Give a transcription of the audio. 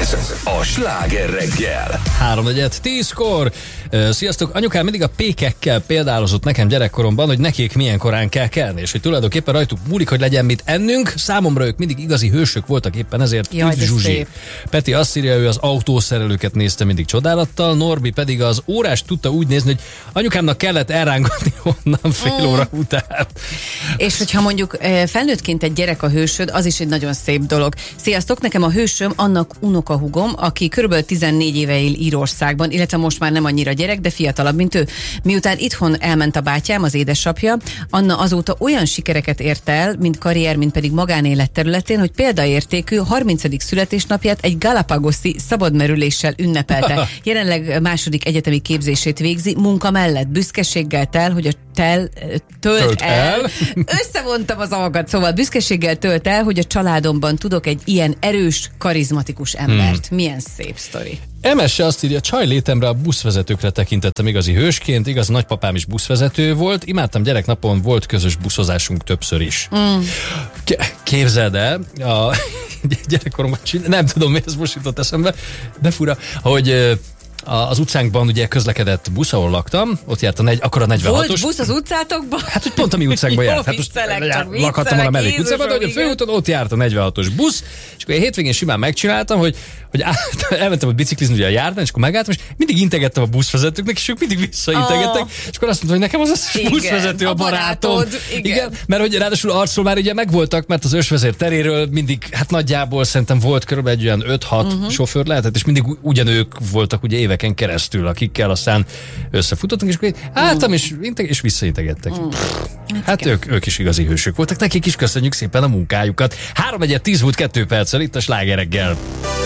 Ez a Sláger reggel. 3:10-kor. Sziasztok! Anyukám mindig a pékekkel példálozott nekem gyerekkoromban, hogy nekik milyen korán kell kelni, és hogy tulajdonképpen rajtuk múlik, hogy legyen mit ennünk. Számomra ők mindig igazi hősök voltak, éppen ezért Zsuzsi. Peti azt írja, ő az autószerelőket nézte mindig csodálattal, Norbi pedig az órást tudta úgy nézni, hogy anyukámnak kellett elrángatni onnan fél óra után. És hogyha mondjuk felnőttként egy gyerek a hősöd, az is egy nagyon szép dolog. Sziasztok, nekem a hősöm annak unokahúgom, aki körülbelül 14 éve él Írországban, illetve most már nem annyira gyerek, de fiatalabb, mint ő. Miután itthon elment a bátyám, az édesapja, Anna azóta olyan sikereket ért el, mind karrier, mind pedig magánélet területén, hogy példaértékű 30. születésnapját egy galapagoszi szabadmerüléssel ünnepelte. Jelenleg második egyetemi képzését végzi, munka mellett büszkeséggel tölt el. Összevontam az algat, szóval büszkeséggel tölt el, hogy a családomban tudok egy ilyen erős, karizmatikus embert. Milyen szép sztori. Emesse azt írja, csaj létemre a buszvezetőkre tekintettem igazi hősként, igaz, nagypapám is buszvezető volt, imádtam gyereknapon, volt közös buszozásunk többször is. Képzeld el, a gyerekkoromban, nem tudom, mi ez most jutott eszembe, de fura, hogy az utcánkban ugye közlekedett busz, ahol laktam, ott járt akkor a 46-os. Volt busz az utcátokban? Hát, hogy pont a mi utcánkban járt. Hát most lakhattam volna a mellék utcában, de hogy a főúton ott járt a 46-os busz, és akkor én hétvégén simán megcsináltam, hogy elmentem a biciklizni ugye a járdán, és akkor megálltam, és mindig integettem a buszvezetőknek, és ők mindig visszaintegettek, és akkor azt mondtam, hogy nekem az buszvezető a barátom. Igen, mert hogy ráadásul arcról már ugye megvoltak, mert az ősvezér teréről mindig, hát nagyjából szerintem volt körülbelül egy olyan 5-6 sofőr lehetett, és mindig ugyanők voltak ugye éveken keresztül, akikkel aztán összefutottunk, és akkor álltam, és visszaintegettek. Hát ők is igazi hősök voltak, nekik is köszönjük szépen a munkájukat. 3:10 volt 2 perccel itt a Sláger reggel.